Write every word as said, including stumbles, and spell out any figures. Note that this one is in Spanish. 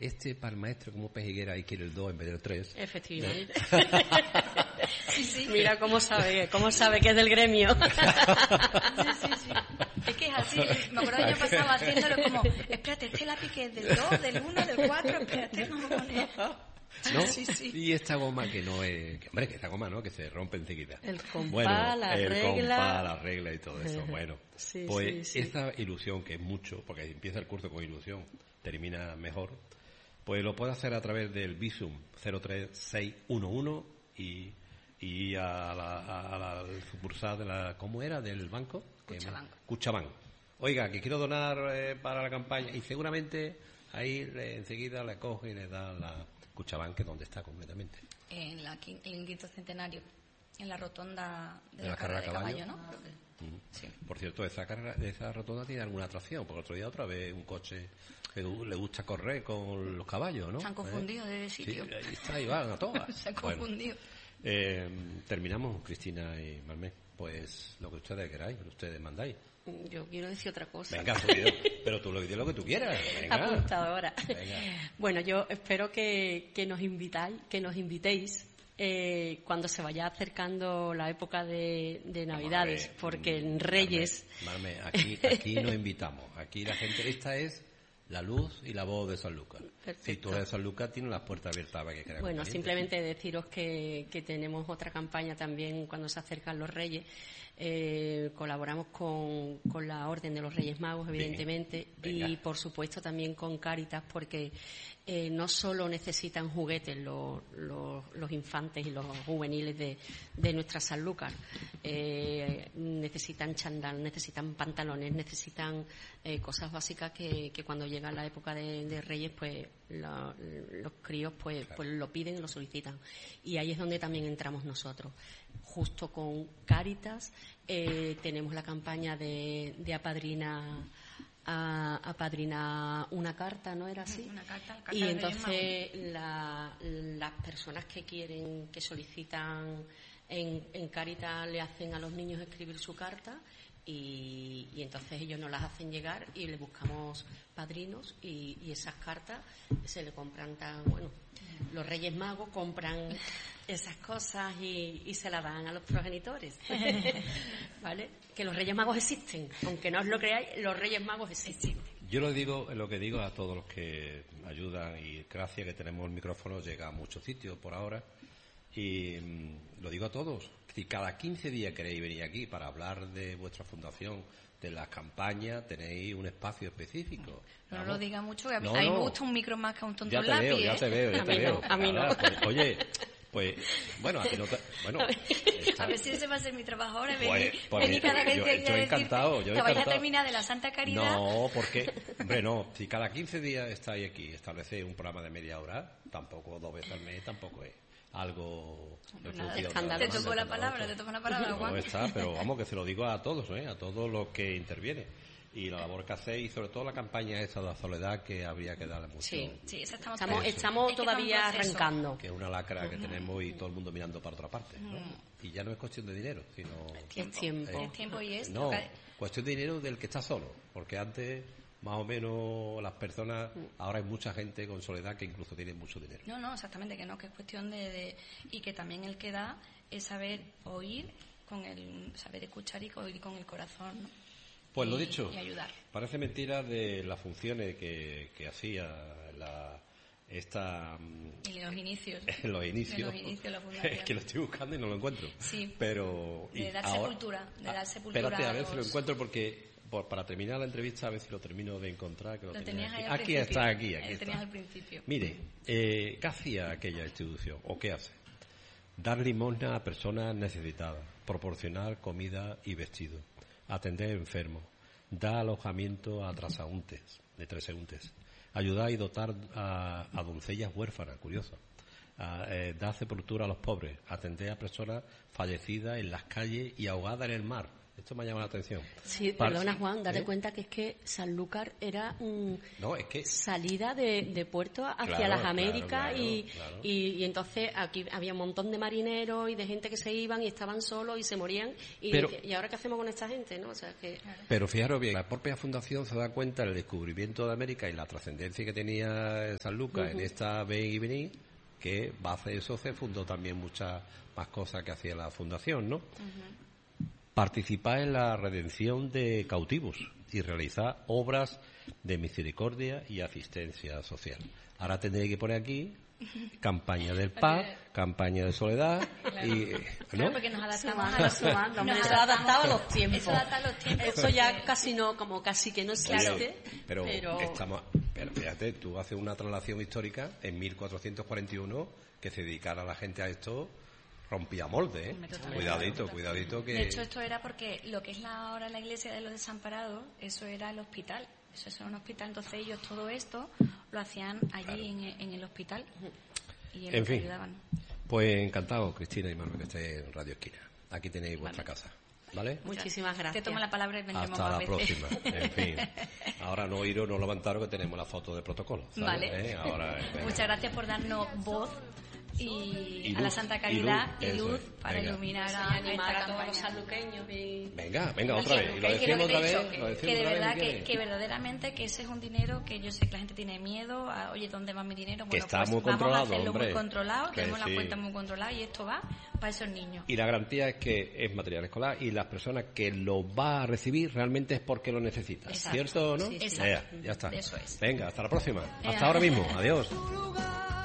este para el maestro como pejiguera y quiere el dos en vez del tres. Efectivamente. Sí, sí. Mira cómo sabe, cómo sabe que es del gremio. Sí, sí, sí. Es que es así, me acuerdo que yo pasaba haciéndolo como, espérate, este lápiz que es del dos, del uno, del cuatro, espérate, no me pone... ¿No? Sí, sí. Y esta goma que no es... Que, hombre, que esta goma no, que se rompe enseguida. El compás, bueno, la el regla... compás, la regla y todo eso. Bueno, sí, pues sí, sí. esta ilusión, que es mucho, porque empieza el curso con ilusión, termina mejor, pues lo puede hacer a través del Visum cero tres seis uno uno y, y a la, a la, al sucursal de la... ¿Cómo era? ¿Del banco? Cuchabank. Cuchabank. Oiga, que quiero donar eh, para la campaña, y seguramente ahí le, enseguida le coge y le da la... Cuchabank, que ¿dónde está completamente? En, la, en el quinto centenario, en la rotonda de, ¿De la, la carrera de de caballo, caballo? ¿no? Creo que- Mm. Sí. Por cierto, esa carrera, esa rotonda tiene alguna atracción, porque otro día otra vez un coche que le gusta correr con los caballos, ¿no? Se han confundido ¿Eh? de sitio. Sí, ahí está, ahí van a todas. Se han Bueno, confundido. eh, terminamos, Cristina y Marmé. Pues lo que ustedes queráis, ustedes mandáis. Yo quiero decir otra cosa. Venga, Sonido, pero tú lo dices lo que tú quieras. Venga. Apuntadora. Venga. Bueno, yo espero que, que nos invitáis, que nos invitéis eh, cuando se vaya acercando la época de, de Navidades, Marmé, porque en Marmé, Reyes... Marmé, aquí, aquí no invitamos. Aquí la gente, esta es la luz y la voz de Sanlúcar. Perfecto. Si tú eres de Sanlúcar, tienes las puertas abiertas para que quieras. Bueno, acompañarte. simplemente deciros que, que tenemos otra campaña también cuando se acercan los Reyes. Eh, colaboramos con, con la Orden de los Reyes Magos, evidentemente, Venga. y por supuesto también con Cáritas, porque eh, no solo necesitan juguetes los, los, los infantes y los juveniles de, de nuestra Sanlúcar, eh, necesitan chándal, necesitan pantalones, necesitan eh, cosas básicas que, que cuando llega la época de, de Reyes, pues la, los críos pues, Claro. pues lo piden y lo solicitan. Y ahí es donde también entramos nosotros. Justo con Cáritas eh, tenemos la campaña de, de apadrina a, apadrina una carta, ¿no era así? Una carta, carta Y de Reyes entonces la, las personas que quieren, que solicitan en, en Cáritas, le hacen a los niños escribir su carta y, y entonces ellos nos las hacen llegar y le buscamos padrinos y, y esas cartas se le compran tan, bueno, los Reyes Magos compran esas cosas y, y se las dan a los progenitores. ¿Vale? Que los Reyes Magos existen, aunque no os lo creáis, los Reyes Magos existen. Yo lo digo, lo que digo a todos los que ayudan, y gracias que tenemos el micrófono, llega a muchos sitios por ahora, y mm, lo digo a todos. Si cada quince días queréis venir aquí para hablar de vuestra fundación, de las campañas, tenéis un espacio específico. No Vamos. lo diga mucho, que a mí, No, a mí me no. gusta un micro más que un tonto Ya te lápiz, veo, ya ¿eh? te veo, ya A te mí no, veo. a mí no. Ahora, pues, oye, pues, bueno, a ti no te, bueno, está- A ver si ese va a ser mi trabajo ahora, Pues, venir, pues, venir cada yo- vez yo encantado, yo que vayas a encantado. terminar de la Santa Caridad. No, porque, hombre, no, si cada quince días estáis aquí, establecéis un programa de media hora, tampoco dos veces al mes, tampoco es algo en Pues nada, función de escándalo. te tocó la palabra, te tocó la palabra, No Juan. está, pero vamos, que se lo digo a todos, ¿eh? A todos los que intervienen. Y la labor que hacéis, y sobre todo la campaña esa de la soledad, que habría que darle mucho. Sí. Sí, esa estamos, Estamos, Eso. estamos Es que todavía está en proceso. arrancando. Que es una lacra que tenemos y todo el mundo mirando para otra parte, ¿no? Y ya no es cuestión de dinero, sino... Es tiempo. Eh, Es tiempo y es... No, toca- cuestión de dinero del que está solo, porque antes más o menos las personas, ahora hay mucha gente con soledad que incluso tiene mucho dinero. No, no, exactamente, que no, que es cuestión de, de... Y que también el que da es saber oír, con el saber escuchar y oír con el corazón, ¿no? Pues lo Y- dicho, Y ayudar. parece mentira de las funciones que, que hacía la, esta... mm, Y en los inicios. en los inicios, En los inicios de la fundación. es que lo estoy buscando y no lo encuentro. Sí. Pero... y De dar ahora- sepultura, de dar Ah, sepultura Espérate, a a ver si lo los- encuentro porque... por- para terminar la entrevista, a ver si lo termino de encontrar. Que lo, Lo tenía tenías ahí aquí. al Aquí principio. está, aquí, aquí Lo está. tenías al principio. Mire, eh, ¿qué hacía aquella institución? ¿O qué hace? Dar limosna a personas necesitadas, proporcionar comida y vestido, atender enfermos, dar alojamiento a transeúntes, de transeúntes, ayudar y dotar a, a doncellas huérfanas, curioso, a, eh, dar sepultura a los pobres, atender a personas fallecidas en las calles y ahogadas en el mar. Esto me llama la atención. Sí, Par- perdona, Juan, date ¿Eh? cuenta que es que Sanlúcar era un No, es que... salida de, de puerto hacia Claro, las claro, Américas claro, y, claro. Y, y entonces aquí había un montón de marineros y de gente que se iban y estaban solos y se morían. Y, Pero- ¿y ahora qué hacemos con esta gente? ¿No? O sea, que... Pero fijaros bien, la propia fundación se da cuenta del descubrimiento de América y la trascendencia que tenía Sanlúcar Ujú. en esta ven y venir, que base de eso se fundó también muchas más cosas que hacía la fundación, ¿no? Participar en la redención de cautivos y realizar obras de misericordia y asistencia social. Ahora tendré que poner aquí campaña del paz, campaña de soledad y... Claro, ¿no? porque nos adaptamos Sumando, a los sumando, hombre, nos eso ha adaptado a adaptamos- los tiempos. Eso adapta a los tiempos. Eso ya casi no, como casi que no existe. Oye, pero, pero... estamos, pero fíjate, tú haces una traslación histórica en mil cuatrocientos cuarenta y uno que se dedicara la gente a esto, rompía molde, ¿eh? Hombre, totalmente. Cuidadito, cuidadito que... De hecho, esto era porque lo que es la, ahora la iglesia de los desamparados, eso era el hospital. Eso era un hospital, entonces ellos todo esto lo hacían allí en, en el hospital. Y ellos En fin, ayudaban. pues encantado, Cristina y Manuel, que esté en Radio Esquina. Aquí tenéis vuestra casa, ¿vale? Muchísimas gracias. Te tomo la palabra y vendremos Hasta más la veces. próxima. En fin, ahora no iros, no levantaros, que tenemos la foto de protocolo, ¿sabes? Vale. ¿Eh? Ahora, venga. Muchas gracias por darnos voz y, Y a la luz, Santa y Caridad luz, y luz, eso es. para Venga. iluminar Eso, a, y a animar esta a todos los campaña. sanluqueños. y- Venga, venga, Y otra que- vez. Y lo que- que decimos lo otra que he vez. dicho, Lo que, decimos que de otra vez, verdad si que, quieres. que verdaderamente que ese es un dinero que yo sé que la gente tiene miedo a, oye, ¿dónde va mi dinero? Bueno, está pues muy vamos controlado, a hacerlo hombre. muy controlado, Que tenemos sí. la cuenta muy controlada y esto va para esos niños. Y la garantía es que es material escolar y las personas que lo va a recibir realmente es porque lo necesitan. Exacto. ¿Cierto o no? Sí, sí. Ya, ya está. Eso es. Venga, hasta la próxima. Venga. Hasta ahora mismo. Adiós. Tu lugar.